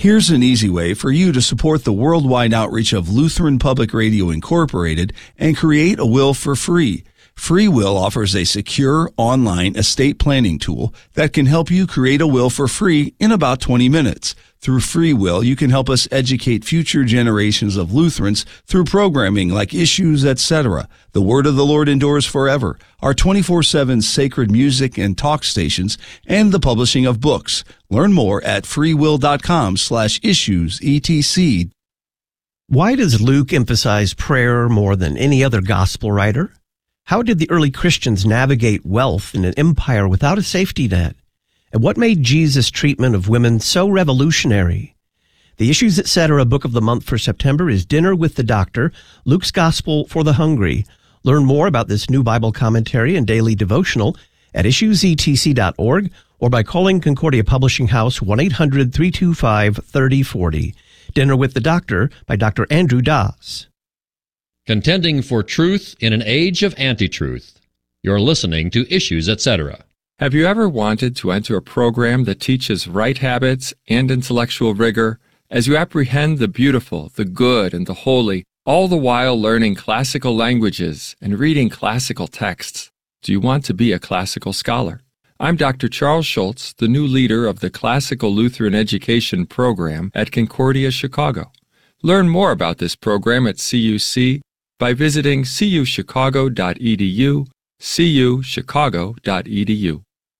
Here's an easy way for you to support the worldwide outreach of Lutheran Public Radio Incorporated and create a will for free. Free Will offers a secure online estate planning tool that can help you create a will for free in about 20 minutes. Through Free Will, you can help us educate future generations of Lutherans through programming like Issues, etc., The Word of the Lord Endures Forever, our 24/7 sacred music and talk stations, and the publishing of books. Learn more at freewill.com/issues, etc. Why does Luke emphasize prayer more than any other gospel writer? How did the early Christians navigate wealth in an empire without a safety net? And what made Jesus' treatment of women so revolutionary? The Issues, Etc. book of the month for September is Dinner with the Doctor, Luke's Gospel for the Hungry. Learn more about this new Bible commentary and daily devotional at issuesetc.org or by calling Concordia Publishing House 1-800-325-3040. Dinner with the Doctor by Dr. Andrew Das. Contending for truth in an age of anti-truth. You're listening to Issues, Etc. Have you ever wanted to enter a program that teaches right habits and intellectual rigor as you apprehend the beautiful, the good, and the holy, all the while learning classical languages and reading classical texts? Do you want to be a classical scholar? I'm Dr. Charles Schultz, the new leader of the Classical Lutheran Education Program at Concordia, Chicago. Learn more about this program at CUC by visiting cuchicago.edu, cuchicago.edu.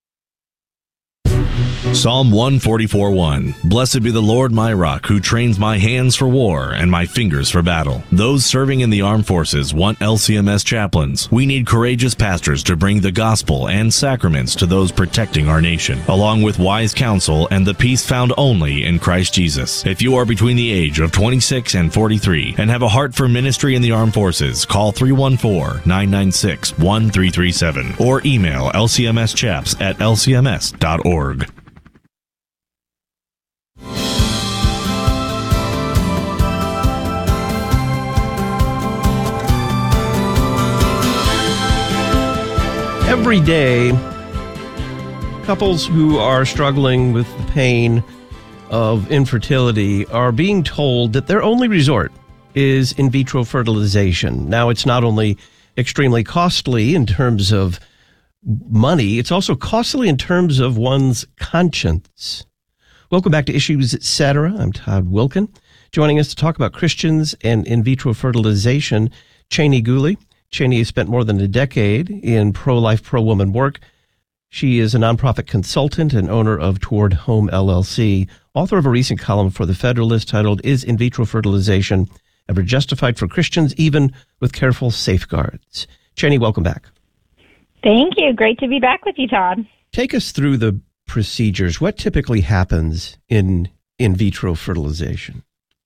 Psalm 144:1. Blessed be the Lord my rock, who trains my hands for war and my fingers for battle. Those serving in the armed forces want LCMS chaplains. We need courageous pastors to bring the gospel and sacraments to those protecting our nation, along with wise counsel and the peace found only in Christ Jesus. If you are between the age of 26 and 43 and have a heart for ministry in the armed forces, call 314-996-1337 or email lcmschaps@lcms.org. Every day, couples who are struggling with the pain of infertility are being told that their only resort is in vitro fertilization. Now, it's not only extremely costly in terms of money, it's also costly in terms of one's conscience. Welcome back to Issues, Etc. I'm Todd Wilkin. Joining us to talk about Christians and in vitro fertilization, Cheney Gooley. Cheney has spent more than a decade in pro-life, pro-woman work. She is a nonprofit consultant and owner of Toward Home LLC, author of a recent column for The Federalist titled, Is In Vitro Fertilization Ever Justified for Christians, Even with Careful Safeguards? Cheney, welcome back. Thank you. Great to be back with you, Todd. Take us through the procedures. What typically happens in vitro fertilization?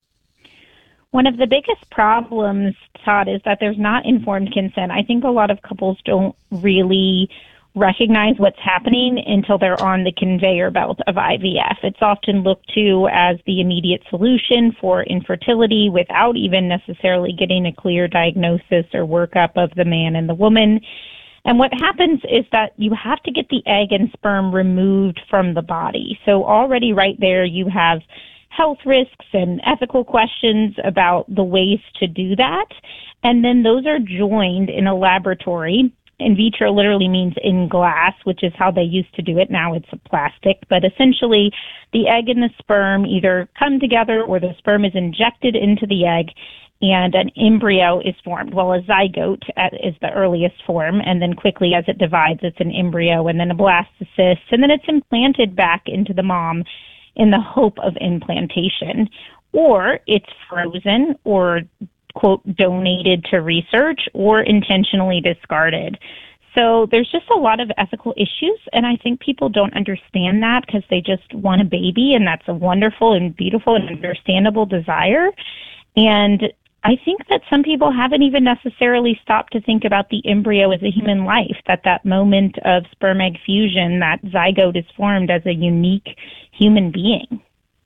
One of the biggest problems, Todd, is that there's not informed consent. I think a lot of couples don't really recognize what's happening until they're on the conveyor belt of IVF. It's often looked to as the immediate solution for infertility without even necessarily getting a clear diagnosis or workup of the man and the woman. And what happens is that you have to get the egg and sperm removed from the body. So already right there you have health risks and ethical questions about the ways to do that. And then those are joined in a laboratory. In vitro literally means in glass, which is how they used to do it. Now it's a plastic. But essentially, the egg and the sperm either come together or the sperm is injected into the egg and an embryo is formed. Well, a zygote is the earliest form, and then quickly as it divides, it's an embryo and then a blastocyst, and then it's implanted back into the mom in the hope of implantation, or it's frozen or, quote, donated to research or intentionally discarded. So there's just a lot of ethical issues, and I think people don't understand that because they just want a baby, and that's a wonderful and beautiful and understandable desire. And I think that some people haven't even necessarily stopped to think about the embryo as a human life, that moment of sperm-egg fusion, that zygote is formed as a unique human being.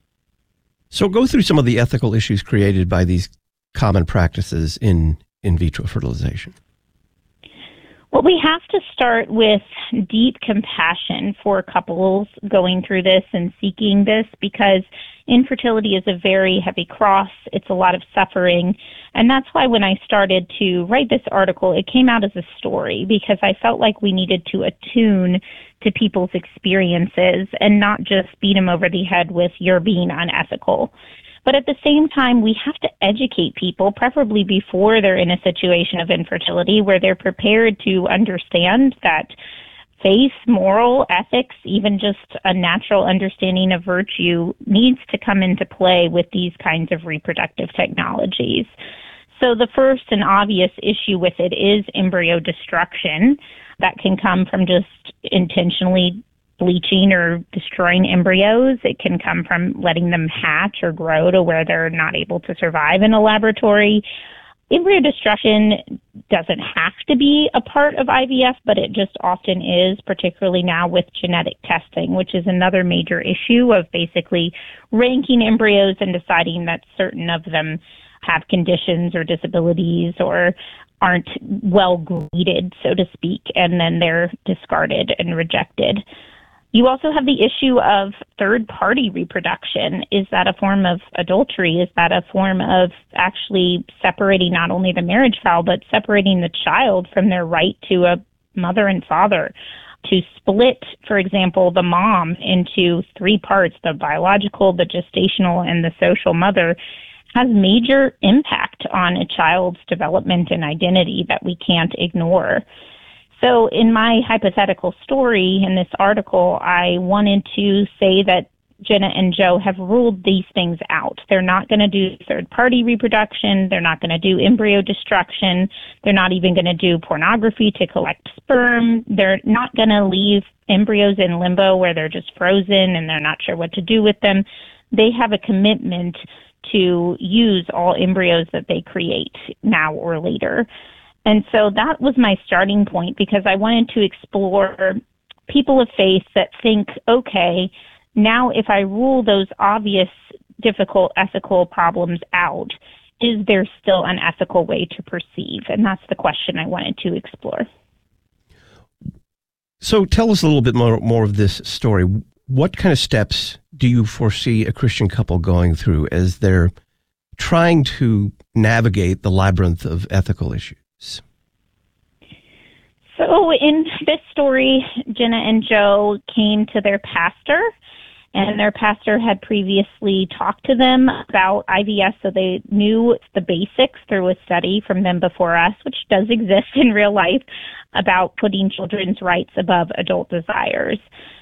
So go through some of the ethical issues created by these common practices in vitro fertilization. Well, we have to start with deep compassion for couples going through this and seeking this, because infertility is a very heavy cross. It's a lot of suffering. And that's why when I started to write this article, it came out as a story, because I felt like we needed to attune to people's experiences and not just beat them over the head with "you're being unethical." But at the same time, we have to educate people, preferably before they're in a situation of infertility, where they're prepared to understand that faith, moral, ethics, even just a natural understanding of virtue needs to come into play with these kinds of reproductive technologies. So the first and obvious issue with it is embryo destruction. That can come from just intentionally bleaching or destroying embryos. It can come from letting them hatch or grow to where they're not able to survive in a laboratory. Embryo destruction doesn't have to be a part of IVF, but it just often is, particularly now with genetic testing, which is another major issue of basically ranking embryos and deciding that certain of them have conditions or disabilities or aren't well graded, so to speak, and then they're discarded and rejected. You also have the issue of third-party reproduction. Is that a form of adultery? Is that a form of actually separating not only the marriage vow, but separating the child from their right to a mother and father? To split, for example, the mom into three parts, the biological, the gestational, and the social mother, has major impact on a child's development and identity that we can't ignore. So in my hypothetical story in this article, I wanted to say that Jenna and Joe have ruled these things out. They're not going to do third-party reproduction. They're not going to do embryo destruction. They're not even going to do pornography to collect sperm. They're not going to leave embryos in limbo where they're just frozen and they're not sure what to do with them. They have a commitment to use all embryos that they create now or later. And so that was my starting point, because I wanted to explore people of faith that think, okay, now if I rule those obvious, difficult ethical problems out, is there still an ethical way to proceed? And that's the question I wanted to explore. So tell us a little bit more of this story. What kind of steps do you foresee a Christian couple going through as they're trying to navigate the labyrinth of ethical issues? So in this story, Jenna and Joe came to their pastor, and their pastor had previously talked to them about IVF, so they knew the basics through a study from them before us, which does exist in real life, about putting children's rights above adult desires.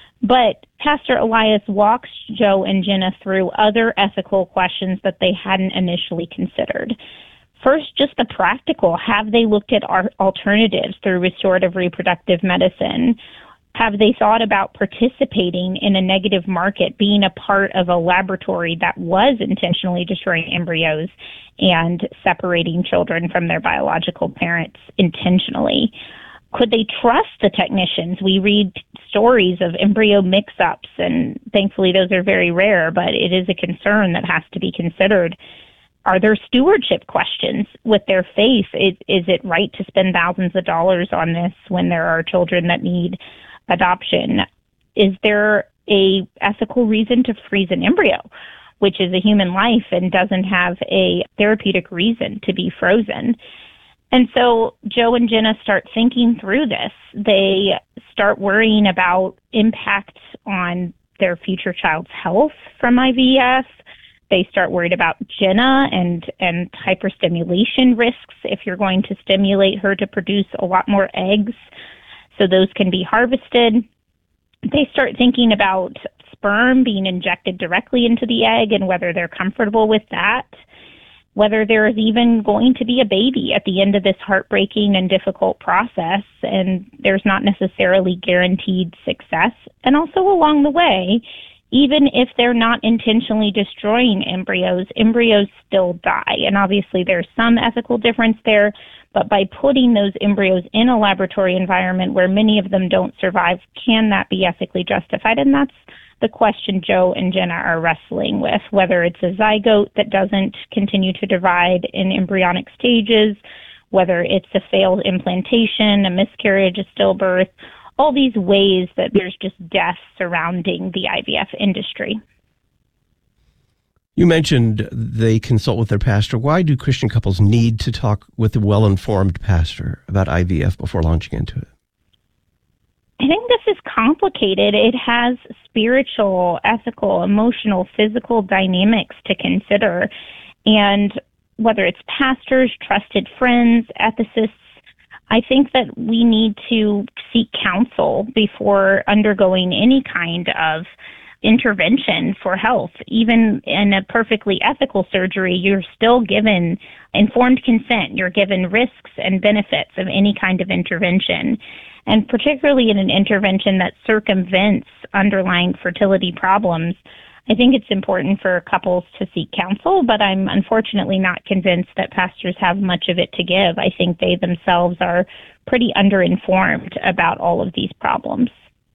But Pastor Elias walks Joe and Jenna through other ethical questions that they hadn't initially considered. First, just the practical. Have they looked at alternatives through restorative reproductive medicine? Have they thought about participating in a negative market, being a part of a laboratory that was intentionally destroying embryos and separating children from their biological parents intentionally? Could they trust the technicians? We read stories of embryo mix-ups, and thankfully those are very rare, but it is a concern that has to be considered. Are there stewardship questions with their faith? Is it right to spend thousands of dollars on this when there are children that need adoption? Is there a ethical reason to freeze an embryo, which is a human life and doesn't have a therapeutic reason to be frozen? And so Joe and Jenna start thinking through this. They start worrying about impacts on their future child's health from IVF. They start worried about Jenna and hyperstimulation risks if you're going to stimulate her to produce a lot more eggs, so those can be harvested. They start thinking about sperm being injected directly into the egg and whether they're comfortable with that, whether there is even going to be a baby at the end of this heartbreaking and difficult process, and there's not necessarily guaranteed success. And also along the way, even if they're not intentionally destroying embryos, embryos still die. And obviously there's some ethical difference there, but by putting those embryos in a laboratory environment where many of them don't survive, can that be ethically justified? And that's the question Joe and Jenna are wrestling with, whether it's a zygote that doesn't continue to divide in embryonic stages, whether it's a failed implantation, a miscarriage, a stillbirth, all these ways that there's just death surrounding the IVF industry. You mentioned they consult with their pastor. Why do Christian couples need to talk with a well-informed pastor about IVF before launching into it? I think this is complicated. It has spiritual, ethical, emotional, physical dynamics to consider. And whether it's pastors, trusted friends, ethicists, I think that we need to seek counsel before undergoing any kind of intervention for health. Even in a perfectly ethical surgery, you're still given informed consent. You're given risks and benefits of any kind of intervention. And particularly in an intervention that circumvents underlying fertility problems, I think it's important for couples to seek counsel, but I'm unfortunately not convinced that pastors have much of it to give. I think they themselves are pretty underinformed about all of these problems.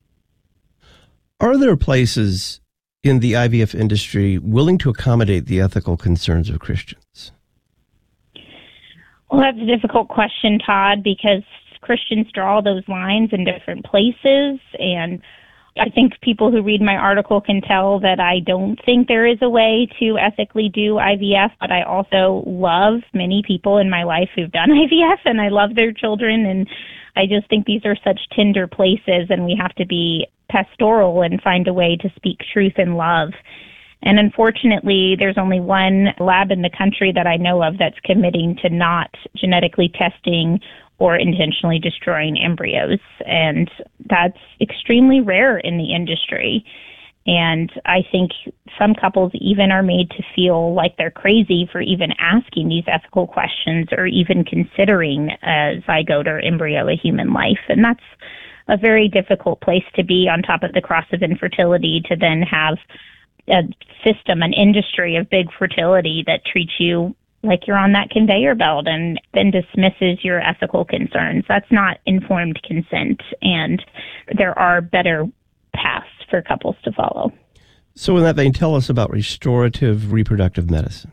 Are there places in the IVF industry willing to accommodate the ethical concerns of Christians? Well, that's a difficult question, Todd, because Christians draw those lines in different places, and I think people who read my article can tell that I don't think there is a way to ethically do IVF, but I also love many people in my life who've done IVF, and I love their children, and I just think these are such tender places, and we have to be pastoral and find a way to speak truth in love. And unfortunately, there's only one lab in the country that I know of that's committing to not genetically testing or intentionally destroying embryos. And that's extremely rare in the industry. And I think some couples even are made to feel like they're crazy for even asking these ethical questions or even considering a zygote or embryo a human life. And that's a very difficult place to be on top of the cross of infertility, to then have a system, an industry of big fertility that treats you like you're on that conveyor belt and then dismisses your ethical concerns. That's not informed consent, and there are better paths for couples to follow. So in that vein, tell us about restorative reproductive medicine.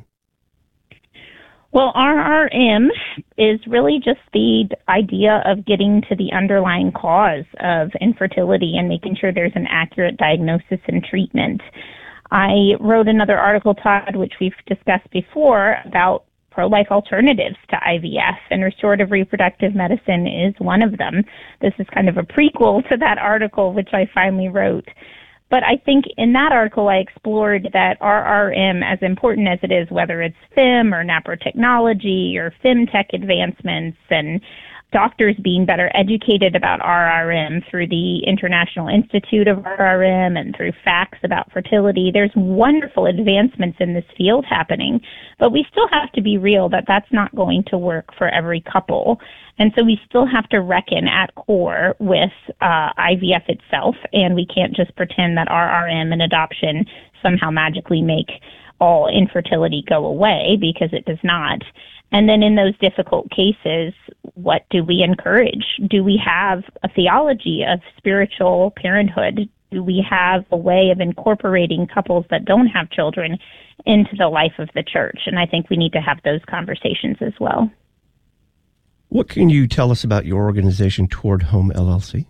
Well, RRM is really just the idea of getting to the underlying cause of infertility and making sure there's an accurate diagnosis and treatment. I wrote another article, Todd, which we've discussed before, about pro-life alternatives to IVF, and restorative reproductive medicine is one of them. This is kind of a prequel to that article, which I finally wrote. But I think in that article, I explored that RRM, as important as it is, whether it's FEM or naprotechnology or FemTech advancements, and doctors being better educated about RRM through the International Institute of RRM and through facts about fertility. There's wonderful advancements in this field happening, but we still have to be real that that's not going to work for every couple. And so we still have to reckon at core with IVF itself, and we can't just pretend that RRM and adoption somehow magically make all infertility go away, because it does not. And then in those difficult cases, what do we encourage? Do we have a theology of spiritual parenthood? Do we have a way of incorporating couples that don't have children into the life of the church? And I think we need to have those conversations as well. What can you tell us about your organization, Toward Home LLC?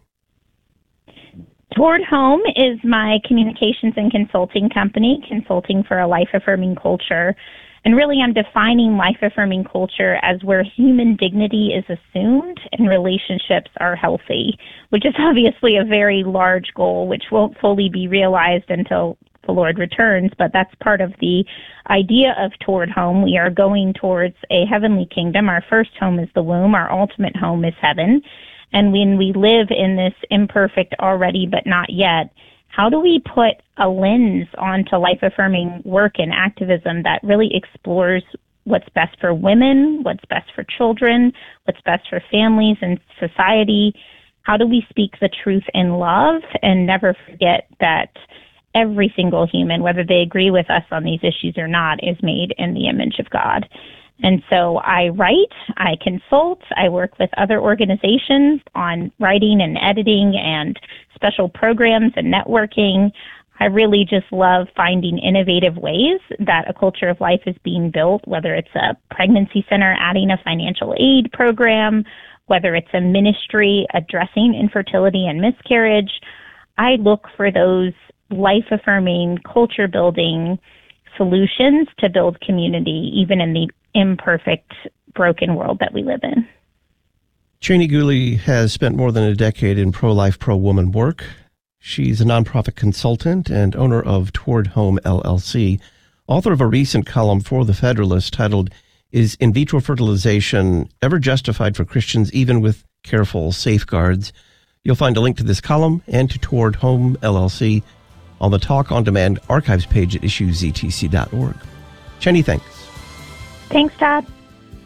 Toward Home is my communications and consulting company, consulting for a life-affirming culture. And really, I'm defining life-affirming culture as where human dignity is assumed and relationships are healthy, which is obviously a very large goal, which won't fully be realized until the Lord returns, but that's part of the idea of Toward Home. We are going towards a heavenly kingdom. Our first home is the womb. Our ultimate home is heaven. And when we live in this imperfect already but not yet, how do we put a lens onto life-affirming work and activism that really explores what's best for women, what's best for children, what's best for families and society? How do we speak the truth in love and never forget that every single human, whether they agree with us on these issues or not, is made in the image of God? And so I write, I consult, I work with other organizations on writing and editing and special programs and networking. I really just love finding innovative ways that a culture of life is being built, whether it's a pregnancy center adding a financial aid program, whether it's a ministry addressing infertility and miscarriage. I look for those life-affirming, culture-building solutions to build community, even in the imperfect, broken world that we live in. Cheney Gooley has spent more than a decade in pro-life, pro-woman work. She's a nonprofit consultant and owner of Toward Home, LLC, author of a recent column for The Federalist titled, "Is in vitro fertilization ever justified for Christians, even with careful safeguards?" You'll find a link to this column and to Toward Home, LLC on the Talk On Demand archives page at issuesetc.org. Cheney, thanks. Thanks, Todd.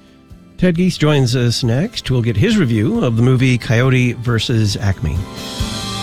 Ted Geese joins us next. We'll get his review of the movie Coyote vs. Acme.